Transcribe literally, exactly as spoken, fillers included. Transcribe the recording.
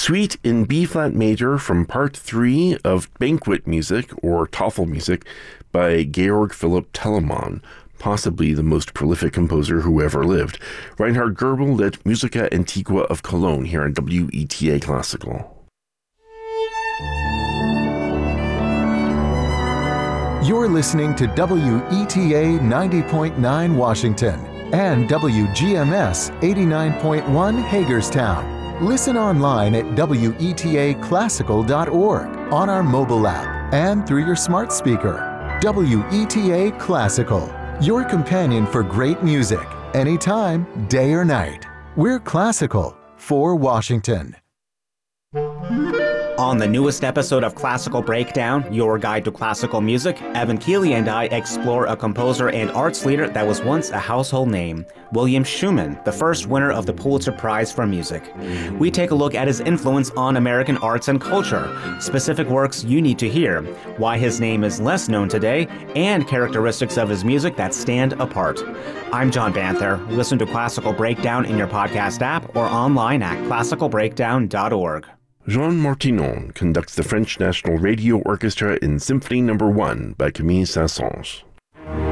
Suite in B-flat major from Part three of Banquet Music, or Tafelmusik, by Georg Philipp Telemann, possibly the most prolific composer who ever lived. Reinhard Goebel led Musica Antiqua of Cologne here on W E T A Classical. You're listening to W E T A ninety point nine Washington and W G M S eighty-nine point one Hagerstown. Listen online at W E T A classical dot org, on our mobile app, and through your smart speaker. W E T A Classical, your companion for great music, anytime, day or night. We're classical for Washington. On the newest episode of Classical Breakdown, your guide to classical music, Evan Keeley and I explore a composer and arts leader that was once a household name, William Schumann, the first winner of the Pulitzer Prize for Music. We take a look at his influence on American arts and culture, specific works you need to hear, why his name is less known today, and characteristics of his music that stand apart. I'm John Banther. Listen to Classical Breakdown in your podcast app or online at classical breakdown dot org. Jean Martinon conducts the French National Radio Orchestra in Symphony Number one by Camille Saint-Saëns.